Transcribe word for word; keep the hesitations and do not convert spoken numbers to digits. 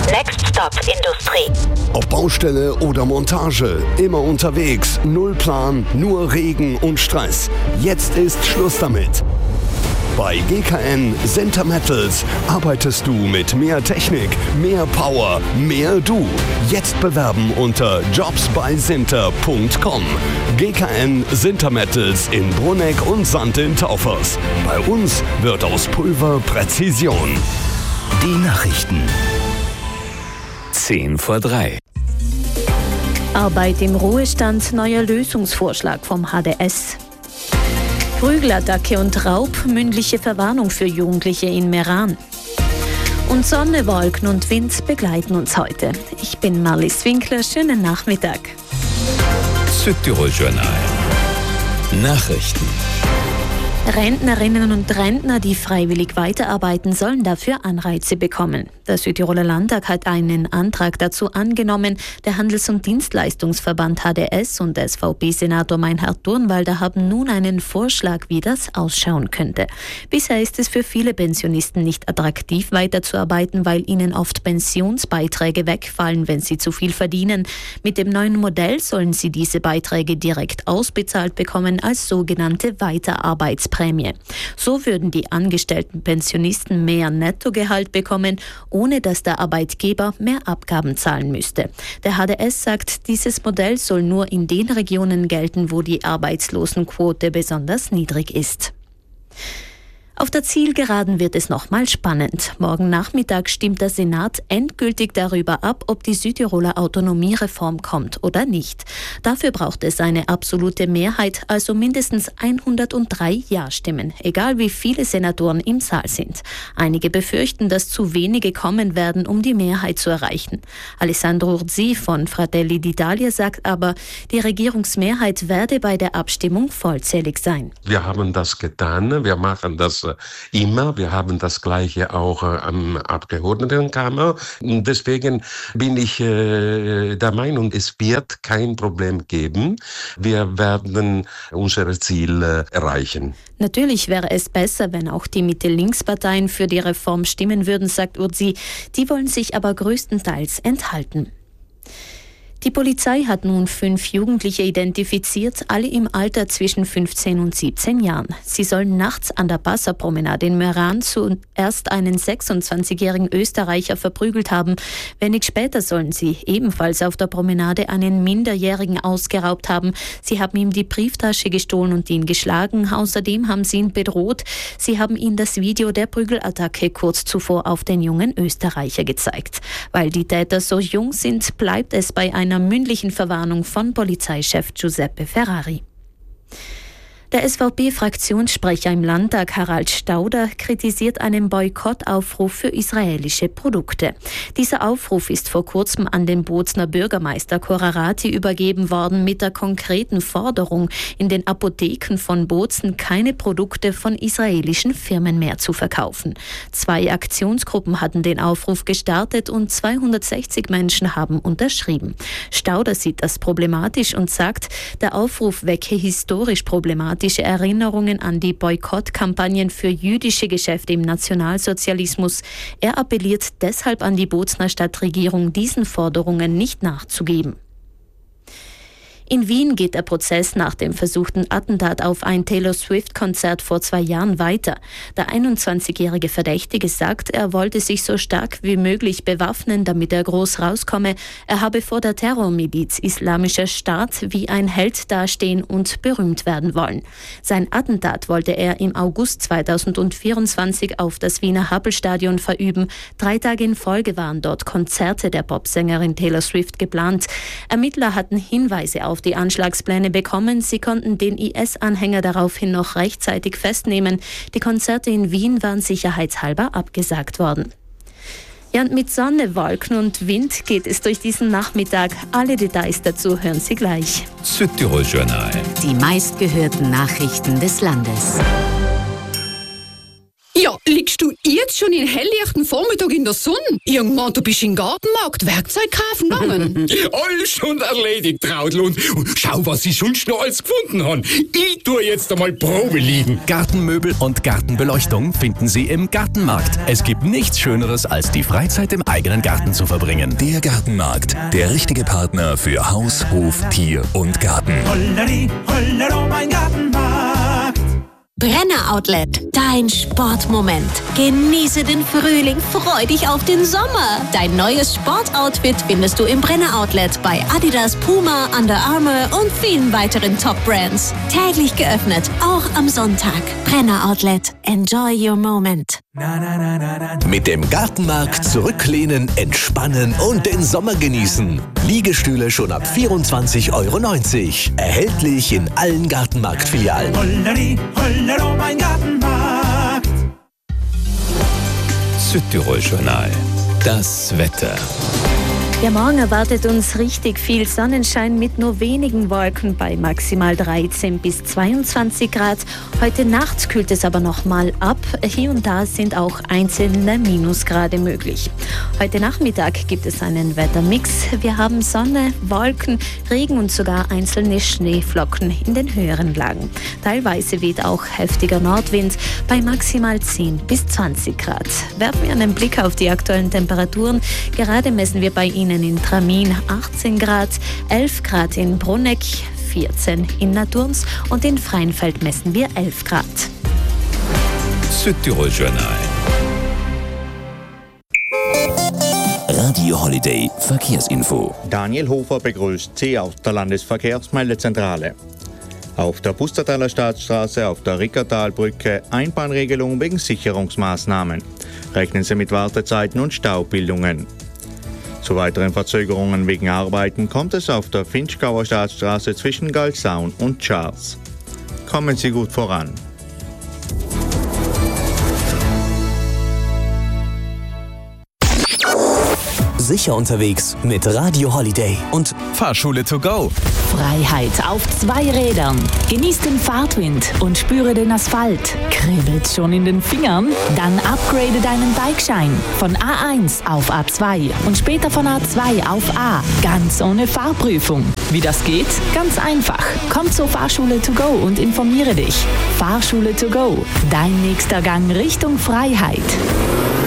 Next Stop Industrie. Ob Baustelle oder Montage, immer unterwegs, null Plan, nur Regen und Stress. Jetzt ist Schluss damit. Bei G K N Sinter Metals arbeitest du mit mehr Technik, mehr Power, mehr du. Jetzt bewerben unter jobs bei sinter punkt com. G K N Sinter Metals in Brunegg und Sand in Taufers. Bei uns wird aus Pulver Präzision. Die Nachrichten. Zehn vor drei. Arbeit im Ruhestand, neuer Lösungsvorschlag vom H D S. Prügelattacke und Raub, mündliche Verwarnung für Jugendliche in Meran. Und Sonne, Wolken und Wind begleiten uns heute. Ich bin Marlies Winkler, schönen Nachmittag. Südtirol-Journal. Nachrichten. Rentnerinnen und Rentner, die freiwillig weiterarbeiten, sollen dafür Anreize bekommen. Der Südtiroler Landtag hat einen Antrag dazu angenommen. Der Handels- und Dienstleistungsverband H D S und S V P-Senator Meinhard Durnwalder haben nun einen Vorschlag, wie das ausschauen könnte. Bisher ist es für viele Pensionisten nicht attraktiv, weiterzuarbeiten, weil ihnen oft Pensionsbeiträge wegfallen, wenn sie zu viel verdienen. Mit dem neuen Modell sollen sie diese Beiträge direkt ausbezahlt bekommen als sogenannte Weiterarbeitsprämie. So würden die angestellten Pensionisten mehr Nettogehalt bekommen, ohne dass der Arbeitgeber mehr Abgaben zahlen müsste. Der H D S sagt, dieses Modell soll nur in den Regionen gelten, wo die Arbeitslosenquote besonders niedrig ist. Auf der Zielgeraden wird es nochmal spannend. Morgen Nachmittag stimmt der Senat endgültig darüber ab, ob die Südtiroler Autonomiereform kommt oder nicht. Dafür braucht es eine absolute Mehrheit, also mindestens hundertdrei Ja-Stimmen, egal wie viele Senatoren im Saal sind. Einige befürchten, dass zu wenige kommen werden, um die Mehrheit zu erreichen. Alessandro Urzi von Fratelli d'Italia sagt aber, die Regierungsmehrheit werde bei der Abstimmung vollzählig sein. Wir haben das getan, wir machen das immer. Wir haben das Gleiche auch äh, am Abgeordnetenkammer. Und deswegen bin ich äh, der Meinung, es wird kein Problem geben. Wir werden unsere Ziele äh, erreichen. Natürlich wäre es besser, wenn auch die Mitte-Links-Parteien für die Reform stimmen würden, sagt Urzi. Die wollen sich aber größtenteils enthalten. Die Polizei hat nun fünf Jugendliche identifiziert, alle im Alter zwischen fünfzehn und siebzehn Jahren. Sie sollen nachts an der Passerpromenade in Meran zuerst einen sechsundzwanzigjährigen Österreicher verprügelt haben. Wenig später sollen sie ebenfalls auf der Promenade einen Minderjährigen ausgeraubt haben. Sie haben ihm die Brieftasche gestohlen und ihn geschlagen. Außerdem haben sie ihn bedroht. Sie haben ihm das Video der Prügelattacke kurz zuvor auf den jungen Österreicher gezeigt. Weil die Täter so jung sind, bleibt es bei einer einer mündlichen Verwarnung von Polizeichef Giuseppe Ferrari. Der S V P-Fraktionssprecher im Landtag Harald Stauder kritisiert einen Boykottaufruf für israelische Produkte. Dieser Aufruf ist vor kurzem an den Bozner Bürgermeister Korarati übergeben worden mit der konkreten Forderung, in den Apotheken von Bozen keine Produkte von israelischen Firmen mehr zu verkaufen. Zwei Aktionsgruppen hatten den Aufruf gestartet und zweihundertsechzig Menschen haben unterschrieben. Stauder sieht das problematisch und sagt, der Aufruf wecke historisch problematisch Erinnerungen an die Boykottkampagnen für jüdische Geschäfte im Nationalsozialismus. Er appelliert deshalb an die Bozner Stadtregierung, diesen Forderungen nicht nachzugeben. In Wien geht der Prozess nach dem versuchten Attentat auf ein Taylor Swift-Konzert vor zwei Jahren weiter. Der einundzwanzigjährige Verdächtige sagt, er wollte sich so stark wie möglich bewaffnen, damit er groß rauskomme. Er habe vor der Terrormiliz Islamischer Staat wie ein Held dastehen und berühmt werden wollen. Sein Attentat wollte er im August zweitausendvierundzwanzig auf das Wiener Happelstadion verüben. Drei Tage in Folge waren dort Konzerte der Popsängerin Taylor Swift geplant. Ermittler hatten Hinweise auf die Anschlagspläne bekommen. Sie konnten den I S-Anhänger daraufhin noch rechtzeitig festnehmen. Die Konzerte in Wien waren sicherheitshalber abgesagt worden. Ja, und mit Sonne, Wolken und Wind geht es durch diesen Nachmittag. Alle Details dazu hören Sie gleich. Südtirol-Journal. Die meistgehörten Nachrichten des Landes. Ja, liegst du jetzt schon in helllichten Vormittag in der Sonne. Irgendwann, du bist im Gartenmarkt Werkzeug kaufen gegangen. Alles schon erledigt, Traudl. Und schau, was ich sonst noch alles gefunden habe. Ich tue jetzt einmal Probe liegen. Gartenmöbel und Gartenbeleuchtung finden Sie im Gartenmarkt. Es gibt nichts Schöneres, als die Freizeit im eigenen Garten zu verbringen. Der Gartenmarkt, der richtige Partner für Haus, Hof, Tier und Garten. Holleri, hollero, mein Gartenmarkt. Brenner Outlet, dein Sportmoment. Genieße den Frühling, freu dich auf den Sommer. Dein neues Sportoutfit findest du im Brenner Outlet bei Adidas, Puma, Under Armour und vielen weiteren Top-Brands. Täglich geöffnet, auch am Sonntag. Brenner Outlet, enjoy your moment. Mit dem Gartenmarkt zurücklehnen, entspannen und den Sommer genießen. Liegestühle schon ab vierundzwanzig Euro neunzig. Erhältlich in allen Gartenmarktfilialen. Holleri, hollero, mein Gartenmarkt. Südtirol Journal. Das Wetter. Ja, morgen erwartet uns richtig viel Sonnenschein mit nur wenigen Wolken bei maximal dreizehn bis zweiundzwanzig Grad. Heute Nacht kühlt es aber noch mal ab. Hier und da sind auch einzelne Minusgrade möglich. Heute Nachmittag gibt es einen Wettermix. Wir haben Sonne, Wolken, Regen und sogar einzelne Schneeflocken in den höheren Lagen. Teilweise weht auch heftiger Nordwind bei maximal zehn bis zwanzig Grad. Werfen wir einen Blick auf die aktuellen Temperaturen. Gerade messen wir bei Ihnen in Tramin achtzehn Grad, elf Grad in Bruneck, vierzehn in Naturns und in Freinfeld messen wir elf Grad. Südtirol Journal. Radio Holiday Verkehrsinfo. Daniel Hofer begrüßt Sie aus der Landesverkehrsmeldezentrale. Auf der Pustertaler Staatsstraße auf der Rickertalbrücke Einbahnregelung wegen Sicherungsmaßnahmen. Rechnen Sie mit Wartezeiten und Staubildungen. Zu weiteren Verzögerungen wegen Arbeiten kommt es auf der Finchgauer Staatsstraße zwischen Galsaun und Charles. Kommen Sie gut voran. Sicher unterwegs mit Radio Holiday und Fahrschule to go. Freiheit auf zwei Rädern. Genieß den Fahrtwind und spüre den Asphalt. Kribbelt schon in den Fingern? Dann upgrade deinen Bikeschein von A eins auf A zwei und später von A zwei auf A. Ganz ohne Fahrprüfung. Wie das geht? Ganz einfach. Komm zur Fahrschule to go und informiere dich. Fahrschule to go. Dein nächster Gang Richtung Freiheit.